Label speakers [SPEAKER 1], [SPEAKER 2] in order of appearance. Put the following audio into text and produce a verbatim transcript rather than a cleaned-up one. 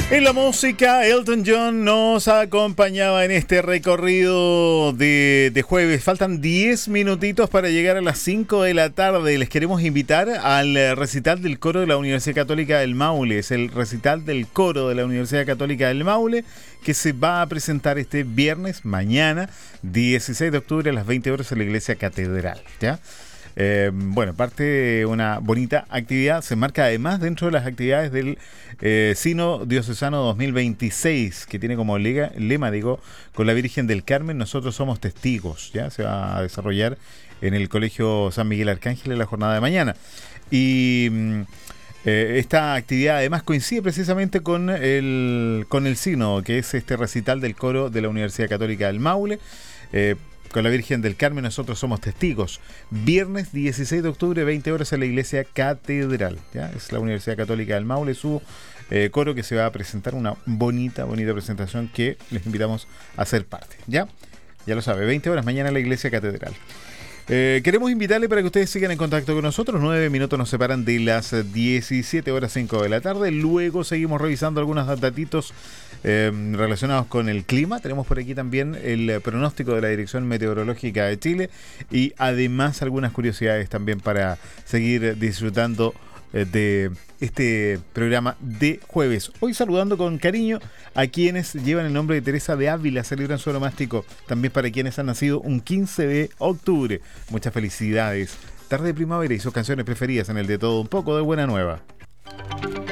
[SPEAKER 1] En la música, Elton John nos acompañaba en este recorrido de, de jueves. Faltan diez minutitos para llegar a las cinco de la tarde. Les queremos invitar al recital del coro de la Universidad Católica del Maule. Es el recital del coro de la Universidad Católica del Maule que se va a presentar este viernes, mañana, dieciséis de octubre a las veinte horas en la Iglesia Catedral, ¿ya? Eh, bueno, parte de una bonita actividad, se marca además dentro de las actividades del eh, Sínodo Diocesano dos mil veintiséis, que tiene como lega, lema, digo, con la Virgen del Carmen, nosotros somos testigos, ¿ya? Se va a desarrollar en el Colegio San Miguel Arcángel en la jornada de mañana. Y eh, esta actividad además coincide precisamente con el, con el Sínodo, que es este recital del coro de la Universidad Católica del Maule, eh, con la Virgen del Carmen, nosotros somos testigos. Viernes dieciséis de octubre, veinte horas en la Iglesia Catedral, ¿ya? Es la Universidad Católica del Maule, su eh, coro que se va a presentar, una bonita, bonita presentación que les invitamos a ser parte, ¿ya? Ya lo sabe, veinte horas mañana en la Iglesia Catedral. Eh, queremos invitarle para que ustedes sigan en contacto con nosotros. Nueve minutos nos separan de las diecisiete horas cinco de la tarde. Luego seguimos revisando algunos datitos eh, relacionados con el clima. Tenemos por aquí también el pronóstico de la Dirección Meteorológica de Chile y además algunas curiosidades también para seguir disfrutando de este programa de jueves. Hoy saludando con cariño a quienes llevan el nombre de Teresa de Ávila, celebran su onomástico, también para quienes han nacido un quince de octubre. Muchas felicidades. Tarde de primavera y sus canciones preferidas en el de todo un poco de Buena Nueva.